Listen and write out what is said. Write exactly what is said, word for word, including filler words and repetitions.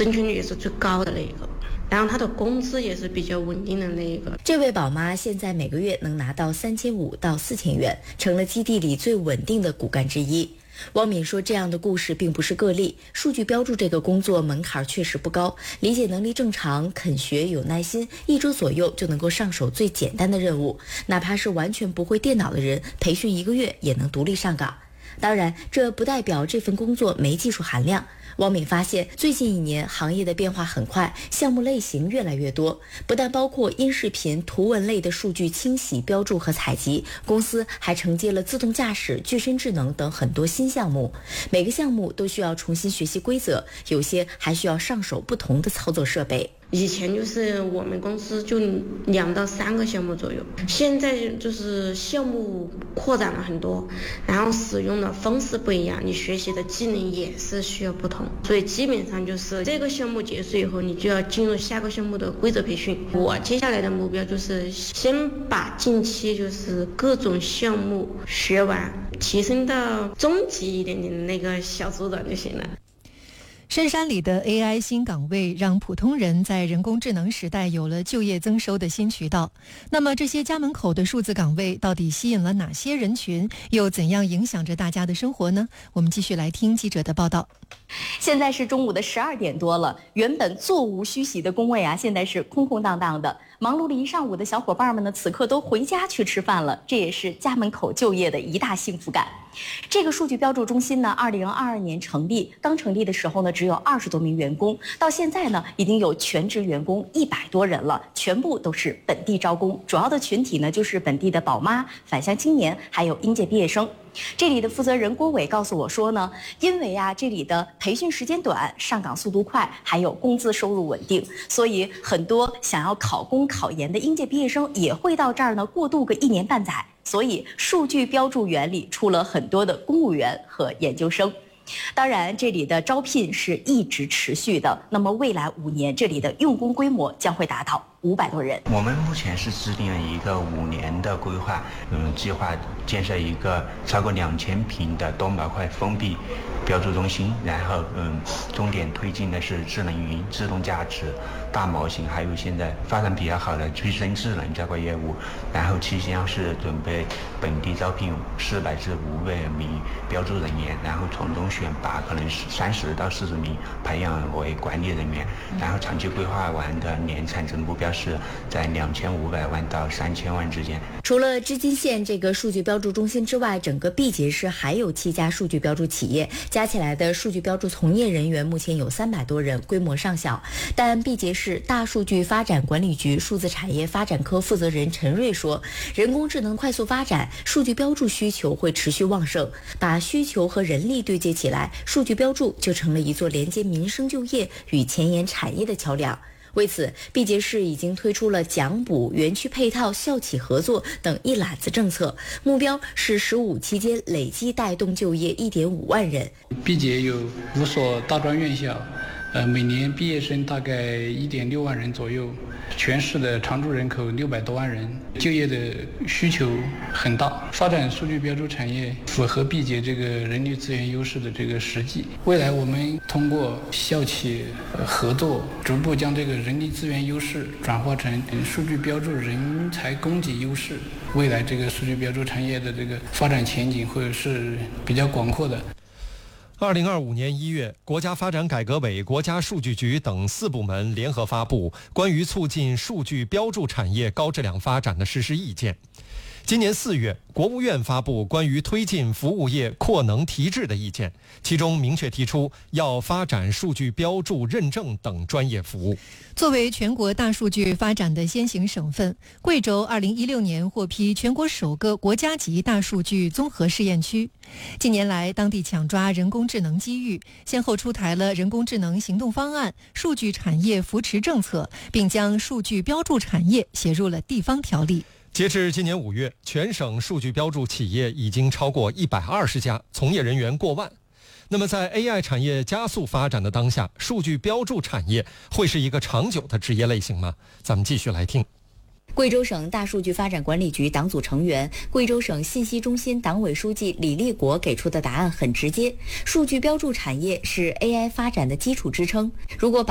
准确率也是最高的那一个。然后他的工资也是比较稳定的那一个。 这位宝妈现在每个月能拿到三千五到四千元，成了基地里最稳定的骨干之一。汪敏说，这样的故事并不是个例，数据标注这个工作门槛确实不高，理解能力正常，肯学有耐心，一周左右就能够上手最简单的任务，哪怕是完全不会电脑的人，培训一个月也能独立上岗。当然，这不代表这份工作没技术含量。汪敏发现，最近一年行业的变化很快，项目类型越来越多，不但包括音视频、图文类的数据清洗、标注和采集，公司还承接了自动驾驶、具身智能等很多新项目。每个项目都需要重新学习规则，有些还需要上手不同的操作设备。 以前就是我们公司就两到三个项目左右，现在就是项目扩展了很多，然后使用的方式不一样，你学习的技能也是需要不同，所以基本上就是这个项目结束以后，你就要进入下个项目的规则培训。我接下来的目标就是先把近期就是各种项目学完，提升到中级一点点的那个小组长就行了。 深山里的 A I 新岗位让普通人在人工智能时代有了就业增收的新渠道。那么这些家门口的数字岗位到底吸引了哪些人群，又怎样影响着大家的生活呢？我们继续来听记者的报道。 现在是中午的十二点多了，原本座无虚席的工位啊，现在是空空荡荡的。忙碌了一上午的小伙伴们呢，此刻都回家去吃饭了，这也是家门口就业的一大幸福感。这个数据标注中心呢，二零二二年成立，刚成立的时候呢，只有二十多名员工，到现在呢，已经有全职员工一百多人了，全部都是本地招工，主要的群体呢，就是本地的宝妈、返乡青年，还有应届毕业生。这里的负责人郭伟告诉我说呢，因为啊这里的培训时间短，上岗速度快，还有工资收入稳定，所以很多想要考公考研的应届毕业生也会到这儿呢过渡个一年半载。所以数据标注员里出了很多的公务员和研究生。当然，这里的招聘是一直持续的。那么未来五年，这里的用工规模将会达到五百多人。 我们目前是制定了一个五年的规划，嗯，计划建设一个超过两千平的多模块封闭标注中心，然后嗯，重点推进的是智能云、自动驾驶、大模型，还有现在发展比较好的具身智能这块业务。然后期间是准备本地招聘四百至五百名标注人员，然后从中选拔可能是三十到四十名培养为管理人员。然后长期规划完的年产值目标是在两千五百万到三千万之间。 除了织金县这个数据标注中心之外，整个毕节市还有七家数据标注企业，加起来的数据标注从业人员目前有三百多人，规模尚小。但毕节市大数据发展管理局数字产业发展科负责人陈瑞说，人工智能快速发展，数据标注需求会持续旺盛，把需求和人力对接起来，数据标注就成了一座连接民生就业与前沿产业的桥梁。为此，毕节市已经推出了奖补、园区配套、校企合作等一揽子政策，目标是十五期间累计带动就业一点五万人。 毕节有五所大专院校，呃，每年毕业生大概一点六万人左右，全市的常住人口六百多万人，就业的需求很大。发展数据标注产业符合毕节这个人力资源优势的这个实际。未来我们通过校企合作，逐步将这个人力资源优势转化成数据标注人才供给优势。未来这个数据标注产业的这个发展前景会是比较广阔的。 二零二五年一月，国家发展改革委、国家数据局等四部门联合发布关于促进数据标注产业高质量发展的实施意见。今年四月，国务院发布关于推进服务业扩能提质的意见，其中明确提出要发展数据标注认证等专业服务。 作为全国大数据发展的先行省份，贵州二零一六年获批全国首个国家级大数据综合试验区。近年来，当地抢抓人工智能机遇，先后出台了人工智能行动方案、数据产业扶持政策，并将数据标注产业写入了地方条例。 截至今年五月，全省数据标注企业已经超过一百二十家，从业人员过万。那么在 A I 产业加速发展的当下，数据标注产业会是一个长久的职业类型吗？咱们继续来听。 贵州省大数据发展管理局党组成员、贵州省信息中心党委书记李立国给出的答案很直接：数据标注产业是 A I 发展的基础支撑。如果把